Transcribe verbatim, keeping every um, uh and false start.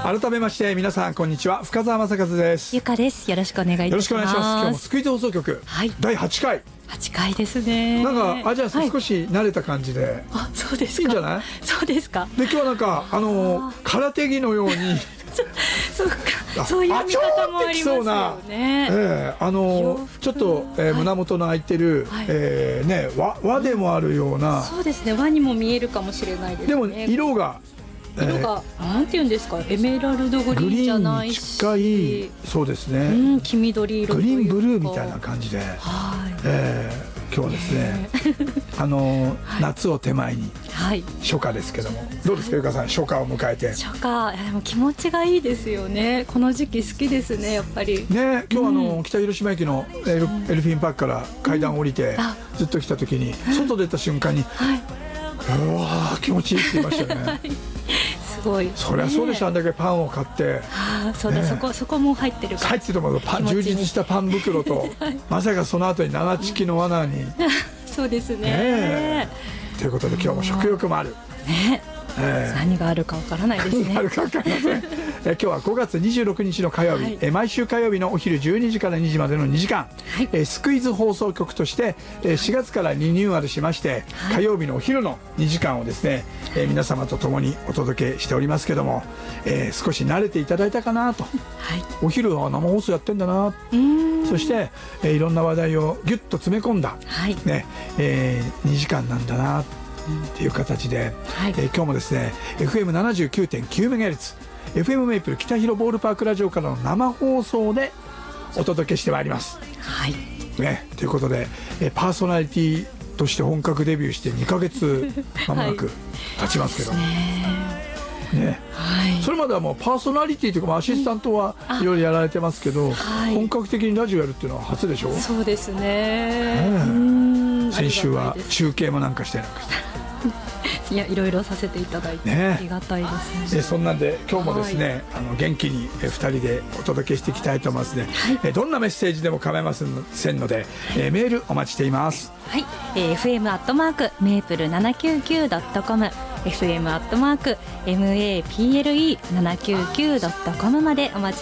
改めまして皆さんこんにちは、深澤正和です。 ゆかです。よろしくお願いいたします。 よろしくお願いします。今日もスクイズ放送局、はい、だいはちかい。 はちかいですね。 なんかアジアさん、はい、少し慣れた感じで、 あ、そうですか。 いいんじゃない？ そうですか。 で今日はなんかあの空手着のようにそうか、そういう見方もありますよね。 えー、あのちょっと、えー、胸元の開いてる、はい、えー、ね、和, 和でもあるような、 そうですね、和にも見えるかもしれないですね。 でも色が色が、えー、なんていうんですか、エメラルドグリーンじゃないし、 グリーンに近い、そうですね、 うん、黄緑色グリーンブルーみたいな感じで、はい、えー、今日はですね、あの夏を手前に、はい、初夏ですけども、どうですか、ゆかさん、初夏を迎えて。 初夏、でも気持ちがいいですよね。この時期好きですね、やっぱりね。今日あの、うん、北広島駅のエル、うん、エルフィンパークから階段を降りて、うん、ずっと来た時に外出た瞬間に、はい、うわー気持ちいいって言いましたよね。はい、すごい。そりゃそうでしょ、あんだけパンを買って、 あ、そうだ、ね、そこそこも入ってるから、 入ってると思う。パン、充実したパン袋と、はい、まさかその後に長チキの罠に、うん、 そうですね。 ねということで今日も食欲もあるね。えー、何があるかわからないですね。 何があるかわからない。え今日はごがつにじゅうろくにちの火曜日、はい、え毎週火曜日のお昼じゅうにじからにじまでのにじかん、はい、えスクイズ放送局としてえしがつからリニューアルしまして、はい、火曜日のお昼のにじかんをですね、え皆様と共にお届けしておりますけども、えー、少し慣れていただいたかなと、はい、お昼は生放送やってんだな、そして、えー、いろんな話題をギュッと詰め込んだ、はい、ね、えー、にじかんなんだなっていう形で、はい、えー、今日もですね エフエムななじゅうきゅうてんきゅうメガヘルツエフエム メイプル北広ボールパークラジオからの生放送でお届けしてまいります。はい、ね、ということで、えパーソナリティとして本格デビューしてにかげつまもなく経ちますけど、はい、ね、はい、それまではもうパーソナリティというかアシスタントはいろいろやられてますけど、はい、本格的にラジオやるっていうのは初でしょ。 そうですね。 ね、うん、先週は中継もなんかしてなんかしていや、いろいろさせていただいて、ね、ありがたいですね。 そんなんで今日もですね、はい、あの元気にふたりでお届けしていきたいと思いますね。はい、どんなメッセージでも構いませんので、はい、えメールお待ちしています。 はい、えー、エフエム アットマーク メープルななきゅうきゅう ドットコム エフエム アットマーク メープル ななきゅうきゅう ドットコム までお待ち